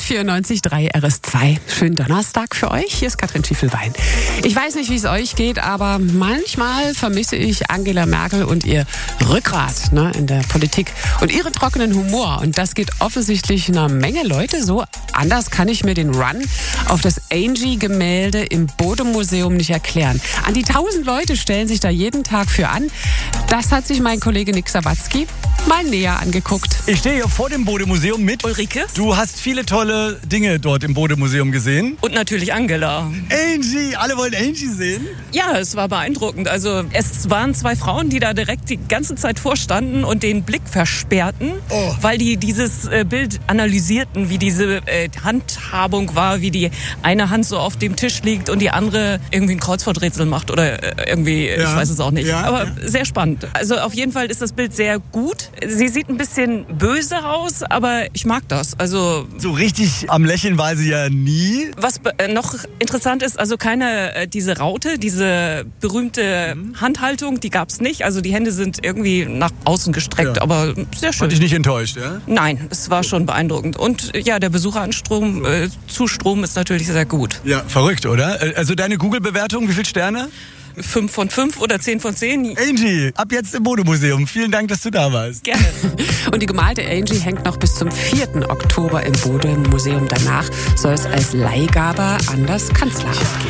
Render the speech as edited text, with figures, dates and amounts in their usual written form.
mit 94.3 RS2. Schönen Donnerstag für euch. Hier ist Katrin Schiefelbein. Ich weiß nicht, wie es euch geht, aber manchmal vermisse ich Angela Merkel und ihr Rückgrat in der Politik und ihren trockenen Humor. Und das geht offensichtlich einer Menge Leute so. Anders kann ich mir den Run auf das Angie-Gemälde im Bode-Museum nicht erklären. An die 1000 Leute stellen sich da jeden Tag für an. Das hat sich mein Kollege Nick Sawatzki mal näher angeguckt. Ich stehe hier vor dem Bode-Museum mit Ulrike. Du hast viele tolle Dinge dort im Bode-Museum gesehen. Und natürlich Angela. Angie, alle wollen Angie sehen. Ja, es war beeindruckend. Also es waren 2 Frauen, die da direkt die ganze Zeit vorstanden und den Blick versperrten, weil die dieses Bild analysierten, wie diese Handhabung war, wie die eine Hand so auf dem Tisch liegt und die andere irgendwie ein Kreuzworträtsel macht oder irgendwie, ich weiß es auch nicht. Aber sehr spannend. Also auf jeden Fall ist das Bild sehr gut. Sie sieht ein bisschen böse aus, aber ich mag das. Also so richtig am Lächeln war sie ja nie. Was noch interessant ist, also diese Raute, diese berühmte Handhaltung, die gab es nicht. Also die Hände sind irgendwie nach außen gestreckt, aber sehr schön. Hat dich nicht enttäuscht, ja? Nein, es war schon beeindruckend. Und ja, der Besucherzustrom ist natürlich sehr gut. Ja, verrückt, oder? Also deine Google-Bewertung, wie viele Sterne? 5 von 5 oder 10 von 10. Angie, ab jetzt im Bode-Museum. Vielen Dank, dass du da warst. Gerne. Und die gemalte Angie hängt noch bis zum 4. Oktober im Bode-Museum. Danach soll es als Leihgabe an das Kanzleramt gehen.